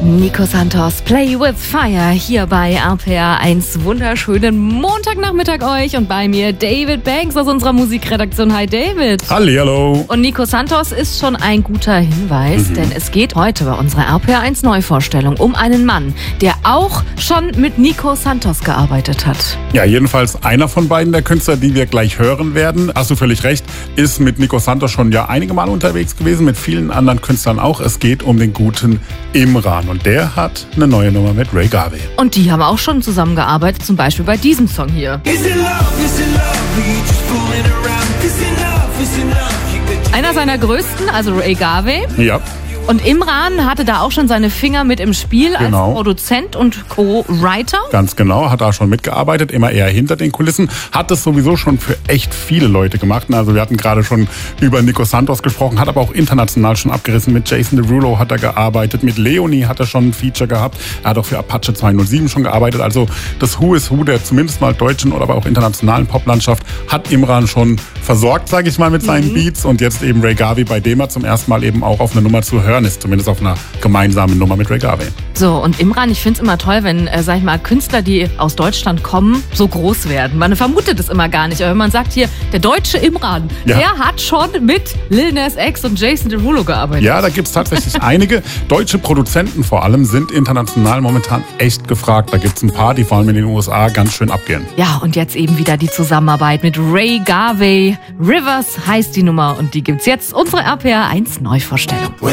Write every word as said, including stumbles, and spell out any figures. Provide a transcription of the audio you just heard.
Nico Santos, Play with Fire, hier bei R P R eins. Wunderschönen Montagnachmittag euch und bei mir David Banks aus unserer Musikredaktion. Hi David. Hallihallo. Und Nico Santos ist schon ein guter Hinweis, mhm. denn es geht heute bei unserer R P R eins Neuvorstellung um einen Mann, der auch schon mit Nico Santos gearbeitet hat. Ja, jedenfalls einer von beiden der Künstler, die wir gleich hören werden. Hast du völlig recht, ist mit Nico Santos schon ja einige Mal unterwegs gewesen, mit vielen anderen Künstlern auch. Es geht um den guten Imran. Und der hat eine neue Nummer mit Ray Garvey. Und die haben auch schon zusammengearbeitet, zum Beispiel bei diesem Song hier. Einer seiner größten, also Ray Garvey. Ja. Und Imran hatte da auch schon seine Finger mit im Spiel genau. als Produzent und Co-Writer. Ganz genau, hat da schon mitgearbeitet, immer eher hinter den Kulissen. Hat das sowieso schon für echt viele Leute gemacht. Also wir hatten gerade schon über Nico Santos gesprochen, hat aber auch international schon abgerissen. Mit Jason Derulo hat er gearbeitet, mit Leonie hat er schon ein Feature gehabt. Er hat auch für Apache zweihundertsieben schon gearbeitet. Also das Who is Who der zumindest mal deutschen oder aber auch internationalen Poplandschaft hat Imran schon versorgt, sage ich mal, mit seinen mhm. Beats. Und jetzt eben Ray Garvey, bei dem er zum ersten Mal eben auch auf eine Nummer zu hören ist, zumindest auf einer gemeinsamen Nummer mit Ray Garvey. So, und Imran, ich finde es immer toll, wenn, äh, sag ich mal, Künstler, die aus Deutschland kommen, so groß werden. Man vermutet es immer gar nicht, aber wenn man sagt hier, der deutsche Imran, ja. der hat schon mit Lil Nas X und Jason Derulo gearbeitet. Ja, da gibt es tatsächlich einige. Deutsche Produzenten vor allem sind international momentan echt gefragt. Da gibt es ein paar, die vor allem in den U S A ganz schön abgehen. Ja, und jetzt eben wieder die Zusammenarbeit mit Ray Garvey. Rivers heißt die Nummer und die gibt's jetzt, unsere R P R eins Neuvorstellung.